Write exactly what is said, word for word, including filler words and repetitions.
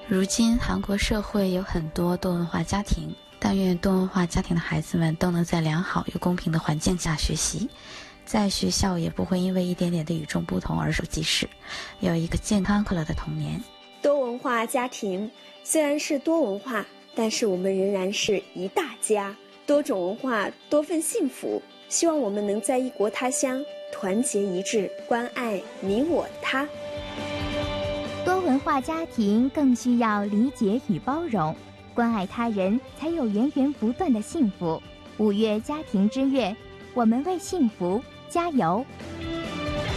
如今韩国社会有很多多文化家庭，但愿多文化家庭的孩子们都能在良好又公平的环境下学习，在学校也不会因为一点点的与众不同而受歧视，有一个健康快乐的童年。 多文化家庭虽然是多文化，但是我们仍然是一大家，多种文化，多份幸福。希望我们能在异国他乡团结一致，关爱你我他。 多文化家庭更需要理解与包容，关爱他人，才有源源不断的幸福。五月家庭之月，我们为幸福加油。